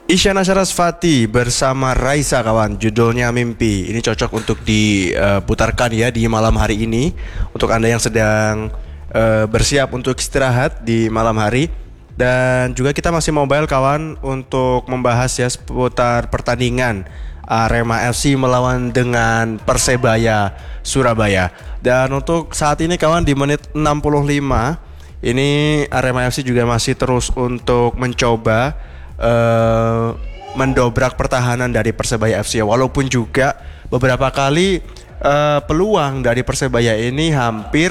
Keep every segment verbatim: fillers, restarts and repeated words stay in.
Isyana Sarasvati bersama Raisa kawan, judulnya Mimpi. Ini cocok untuk diputarkan ya di malam hari ini untuk Anda yang sedang uh, bersiap untuk istirahat di malam hari. Dan juga kita masih mobile kawan untuk membahas ya seputar pertandingan Arema F C melawan dengan Persebaya Surabaya. Dan untuk saat ini kawan di menit enam puluh lima ini Arema F C juga masih terus untuk mencoba Uh, mendobrak pertahanan dari Persebaya F C, walaupun juga beberapa kali uh, peluang dari Persebaya ini hampir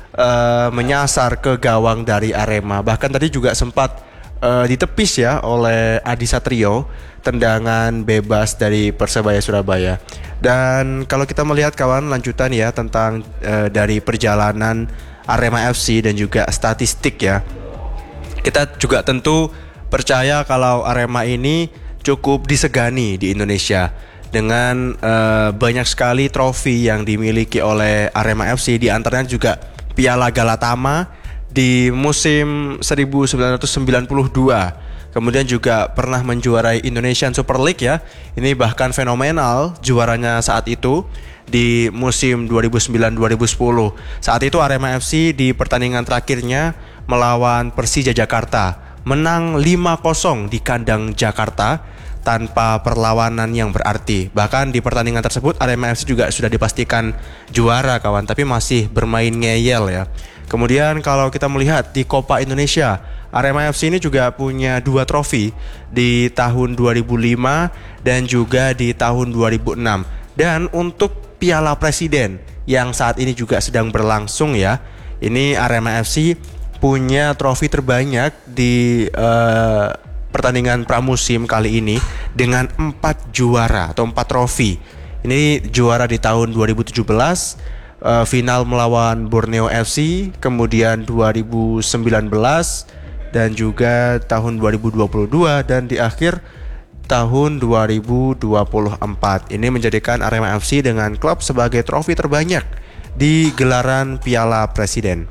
uh, menyasar ke gawang dari Arema. Bahkan tadi juga sempat uh, ditepis ya oleh Adi Satrio, tendangan bebas dari Persebaya Surabaya. Dan kalau kita melihat kawan lanjutan ya tentang uh, dari perjalanan Arema F C dan juga statistik ya, kita juga tentu percaya kalau Arema ini cukup disegani di Indonesia dengan uh, banyak sekali trofi yang dimiliki oleh Arema F C, di antaranya juga Piala Galatama di musim seribu sembilan ratus sembilan puluh dua. Kemudian juga pernah menjuarai Indonesian Super League ya. Ini bahkan fenomenal juaranya saat itu di musim dua ribu sembilan dua ribu sepuluh. Saat itu Arema F C di pertandingan terakhirnya melawan Persija Jakarta menang lima kosong di kandang Jakarta tanpa perlawanan yang berarti. Bahkan di pertandingan tersebut Arema F C juga sudah dipastikan juara kawan, tapi masih bermain ngeyel ya. Kemudian kalau kita melihat di Copa Indonesia, Arema F C ini juga punya dua trofi di tahun dua ribu lima dan juga di tahun dua ribu enam. Dan untuk Piala Presiden yang saat ini juga sedang berlangsung ya, ini Arema F C punya trofi terbanyak di uh, pertandingan pramusim kali ini dengan empat juara atau empat trofi. Ini juara di tahun dua ribu tujuh belas, uh, final melawan Borneo F C, kemudian dua ribu sembilan belas dan juga tahun dua ribu dua puluh dua, dan di akhir tahun dua ribu dua puluh empat. Ini menjadikan Arema F C dengan klub sebagai trofi terbanyak di gelaran Piala Presiden.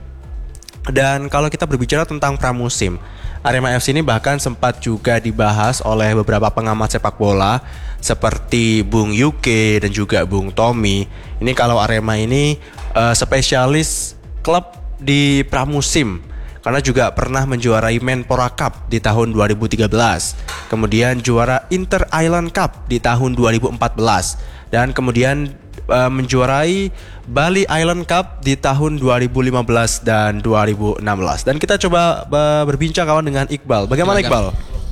Dan kalau kita berbicara tentang pramusim, Arema F C ini bahkan sempat juga dibahas oleh beberapa pengamat sepak bola seperti Bung Yuke dan juga Bung Tommy. Ini kalau Arema ini uh, spesialis klub di pramusim, karena juga pernah menjuarai Menpora Cup di tahun dua ribu tiga belas, kemudian juara Inter Island Cup di tahun dua ribu empat belas, dan kemudian uh, menjuarai Bali Island Cup di tahun dua ribu lima belas dan dua ribu enam belas. Dan kita coba uh, berbincang kawan dengan Iqbal. Bagaimana Iqbal?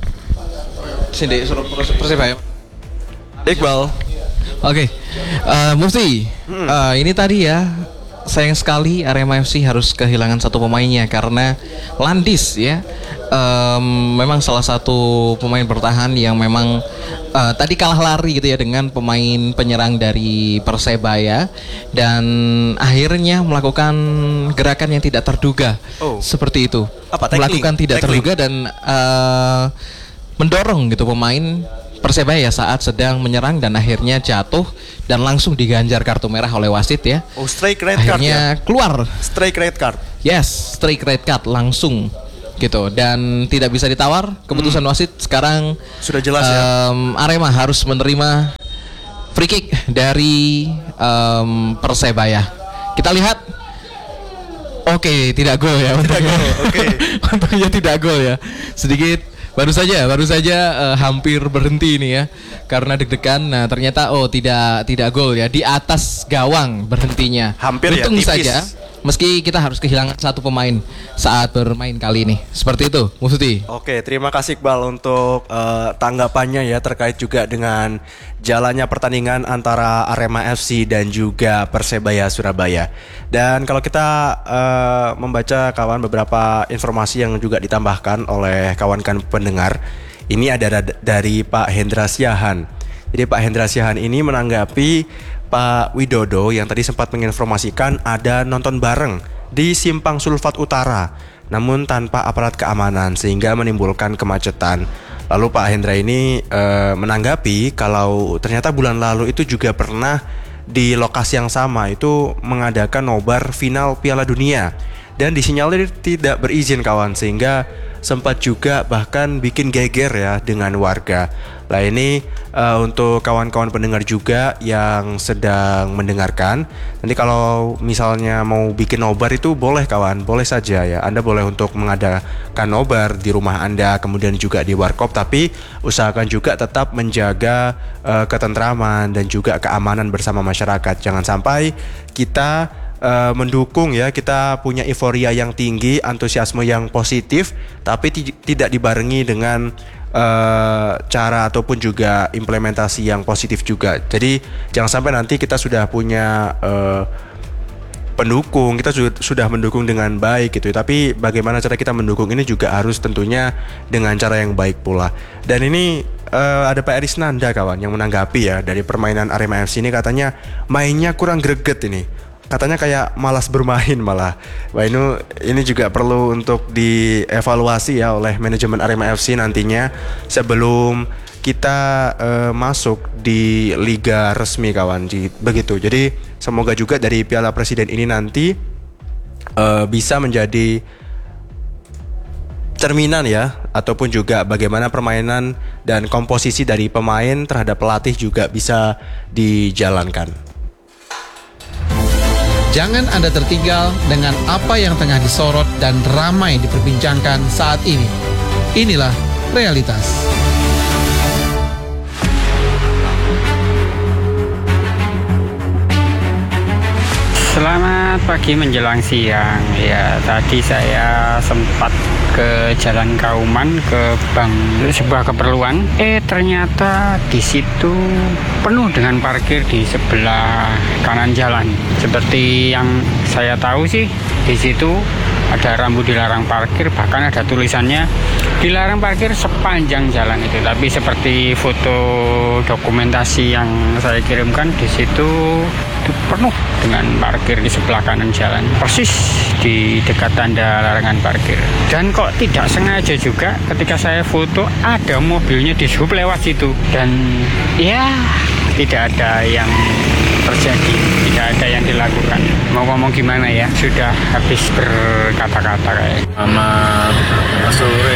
Sini suruh Persebaya. Iqbal. Oke, okay. uh, Mufti, hmm. uh, ini tadi ya, sayang sekali Arema F C harus kehilangan satu pemainnya karena Landis ya, um, memang salah satu pemain bertahan yang memang uh, tadi kalah lari gitu ya dengan pemain penyerang dari Persebaya, dan akhirnya melakukan gerakan yang tidak terduga. Oh. Seperti itu. Apa, melakukan tidak tackling terduga dan uh, mendorong gitu pemain Persebaya saat sedang menyerang, dan akhirnya jatuh dan langsung diganjar kartu merah oleh wasit ya. Oh, straight red card. Akhirnya ya? Keluar straight red card. Yes, straight red card langsung gitu, dan tidak bisa ditawar. Keputusan hmm. wasit sekarang sudah jelas um, ya. Arema harus menerima free kick dari um, Persebaya. Kita lihat. Oke, okay, tidak gol ya. Tidak gol. Oke. Okay. Untungnya tidak gol ya. Sedikit Baru saja, baru saja uh, hampir berhenti ini ya, karena deg-degan. Nah ternyata oh tidak tidak gol ya, di atas gawang berhentinya. Hampir Untung ya, tipis. saja, meski kita harus kehilangan satu pemain saat bermain kali ini. Seperti itu, Mufti. Oke, terima kasih Iqbal untuk uh, tanggapannya ya terkait juga dengan jalannya pertandingan antara Arema F C dan juga Persebaya Surabaya. Dan kalau kita uh, membaca kawan beberapa informasi yang juga ditambahkan oleh kawan-kawan pendengar, ini ada dari Pak Hendra Siahan. Jadi Pak Hendra Siahan ini menanggapi Pak Widodo yang tadi sempat menginformasikan ada nonton bareng di Simpang Sulfat Utara, namun tanpa aparat keamanan sehingga menimbulkan kemacetan. Lalu Pak Hendra ini e, menanggapi kalau ternyata bulan lalu itu juga pernah di lokasi yang sama itu mengadakan nobar final Piala Dunia, dan disinyalir tidak berizin kawan, sehingga sempat juga bahkan bikin geger ya dengan warga. Nah ini uh, untuk kawan-kawan pendengar juga yang sedang mendengarkan, nanti kalau misalnya mau bikin nobar itu boleh kawan, boleh saja ya. Anda boleh untuk mengadakan nobar di rumah Anda, kemudian juga di warkop, tapi usahakan juga tetap menjaga uh, ketentraman dan juga keamanan bersama masyarakat. Jangan sampai kita uh, mendukung ya, kita punya euforia yang tinggi, antusiasme yang positif, tapi t- tidak dibarengi dengan Uh, cara ataupun juga implementasi yang positif juga. Jadi jangan sampai nanti kita sudah punya uh, pendukung, kita su- sudah mendukung dengan baik gitu. Tapi bagaimana cara kita mendukung ini juga harus tentunya dengan cara yang baik pula. Dan ini uh, ada Pak Erisnanda kawan yang menanggapi ya dari permainan Arema F C ini, katanya mainnya kurang greget ini. Katanya kayak malas bermain malah. Wah ini, ini juga perlu untuk dievaluasi ya oleh manajemen Arema F C nantinya sebelum kita uh, masuk di liga resmi kawan. Begitu. Jadi semoga juga dari Piala Presiden ini nanti uh, bisa menjadi cerminan ya, ataupun juga bagaimana permainan dan komposisi dari pemain terhadap pelatih juga bisa dijalankan. Jangan Anda tertinggal dengan apa yang tengah disorot dan ramai diperbincangkan saat ini. Inilah realitas. Selamat pagi menjelang siang. Ya, tadi saya sempat ke Jalan Kauman ke bank sebuah keperluan. Eh ternyata di situ penuh dengan parkir di sebelah kanan jalan. Seperti yang saya tahu sih, di situ ada rambu dilarang parkir, bahkan ada tulisannya dilarang parkir sepanjang jalan itu. Tapi seperti foto dokumentasi yang saya kirimkan, di situ itu penuh dengan parkir di sebelah kanan jalan, persis di dekat tanda larangan parkir. Dan kok tidak sengaja juga ketika saya foto ada mobilnya di sub lewat situ, dan ya tidak ada yang terjadi, tidak ada yang dilakukan. Mau ngomong gimana ya, sudah habis berkata-kata kayak. Selamat sore.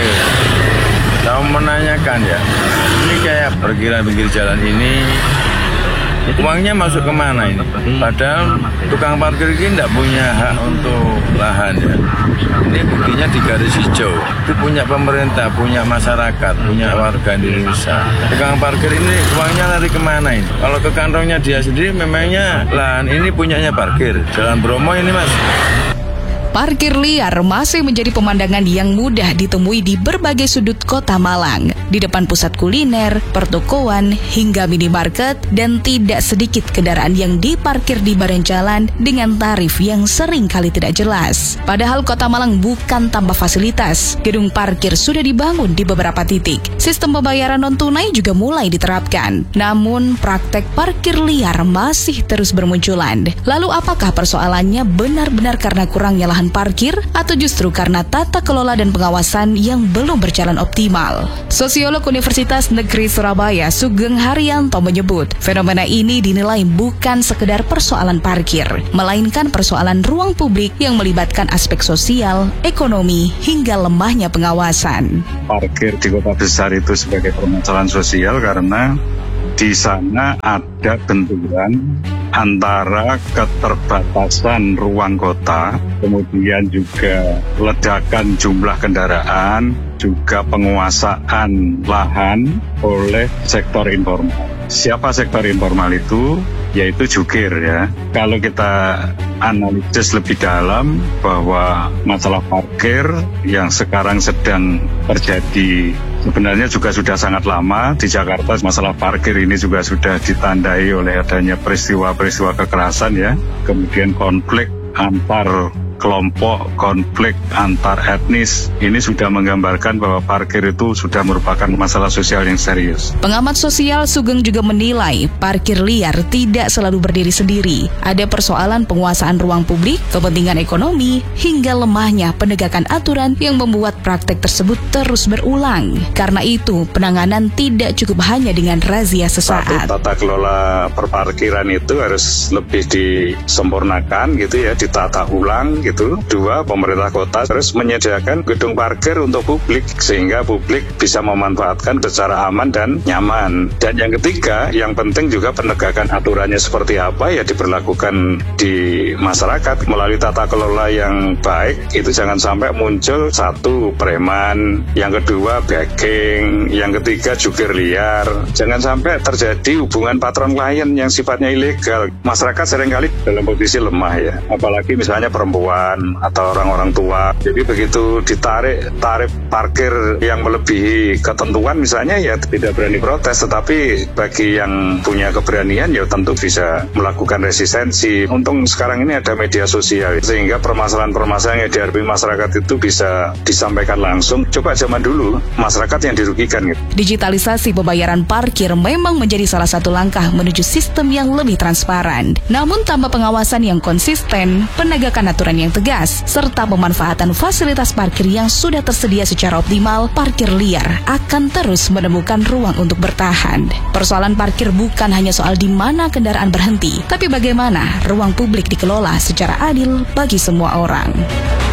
Saya menanyakan ya, ini kayak perkiraan pinggir jalan ini uangnya masuk kemana ini? Padahal tukang parkir ini tidak punya hak untuk lahan ya. Ini buktinya di garis hijau. Itu punya pemerintah, punya masyarakat, punya warga Indonesia. Tukang parkir ini uangnya lari kemana ini? Kalau ke kantongnya dia sendiri, memangnya lahan ini punyanya parkir. Jalan Bromo ini mas. Parkir liar masih menjadi pemandangan yang mudah ditemui di berbagai sudut kota Malang. Di depan pusat kuliner, pertokoan, hingga minimarket, dan tidak sedikit kendaraan yang diparkir di badan jalan dengan tarif yang sering kali tidak jelas. Padahal kota Malang bukan tanpa fasilitas. Gedung parkir sudah dibangun di beberapa titik. Sistem pembayaran non-tunai juga mulai diterapkan. Namun, praktek parkir liar masih terus bermunculan. Lalu apakah persoalannya benar-benar karena kurangnya lahan parkir atau justru karena tata kelola dan pengawasan yang belum berjalan optimal? Sosiolog Universitas Negeri Surabaya Sugeng Haryanto menyebut fenomena ini dinilai bukan sekedar persoalan parkir, melainkan persoalan ruang publik yang melibatkan aspek sosial, ekonomi, hingga lemahnya pengawasan. Parkir di kota besar itu sebagai permasalahan sosial karena di sana ada benturan antara keterbatasan ruang kota, kemudian juga ledakan jumlah kendaraan, juga penguasaan lahan oleh sektor informal. Siapa sektor informal itu? Yaitu jukir ya. Kalau kita analisis lebih dalam bahwa masalah parkir yang sekarang sedang terjadi sebenarnya juga sudah sangat lama di Jakarta. Masalah parkir ini juga sudah ditandai oleh adanya peristiwa-peristiwa kekerasan ya, kemudian konflik antar kelompok, konflik antar etnis. Ini sudah menggambarkan bahwa parkir itu sudah merupakan masalah sosial yang serius. Pengamat sosial Sugeng juga menilai parkir liar tidak selalu berdiri sendiri. Ada persoalan penguasaan ruang publik, kepentingan ekonomi, hingga lemahnya penegakan aturan yang membuat praktek tersebut terus berulang. Karena itu, penanganan tidak cukup hanya dengan razia sesaat. Satu, tata kelola perparkiran itu harus lebih disempurnakan gitu ya, ditata ulang gitu. Dua, pemerintah kota terus menyediakan gedung parkir untuk publik sehingga publik bisa memanfaatkan secara aman dan nyaman. Dan yang ketiga, yang penting juga penegakan aturannya seperti apa ya diberlakukan di masyarakat melalui tata kelola yang baik. Itu jangan sampai muncul satu preman, yang kedua begging, yang ketiga jukir liar. Jangan sampai terjadi hubungan patron klien yang sifatnya ilegal. Masyarakat seringkali dalam posisi lemah ya, apalagi misalnya perempuan atau orang-orang tua. Jadi begitu ditarik tarif parkir yang melebihi ketentuan misalnya ya tidak berani protes, tetapi bagi yang punya keberanian ya tentu bisa melakukan resistensi. Untung sekarang ini ada media sosial sehingga permasalahan-permasalahan yang dihadapi masyarakat itu bisa disampaikan langsung. Coba zaman dulu masyarakat yang dirugikan gitu. Digitalisasi pembayaran parkir memang menjadi salah satu langkah menuju sistem yang lebih transparan. Namun tanpa pengawasan yang konsisten, penegakan aturan yang tegas, serta pemanfaatan fasilitas parkir yang sudah tersedia secara optimal, parkir liar akan terus menemukan ruang untuk bertahan. Persoalan parkir bukan hanya soal di mana kendaraan berhenti, tapi bagaimana ruang publik dikelola secara adil bagi semua orang.